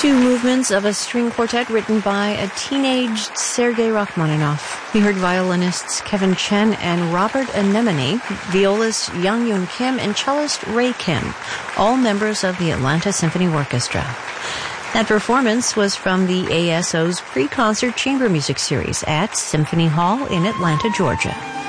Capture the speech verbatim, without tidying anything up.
Two movements of a string quartet written by a teenaged Sergei Rachmaninoff. We heard violinists Kevin Chen and Robert Anemone, violist Young Yoon Kim, and cellist Ray Kim, all members of the Atlanta Symphony Orchestra. That performance was from the A S O's pre-concert chamber music series at Symphony Hall in Atlanta, Georgia.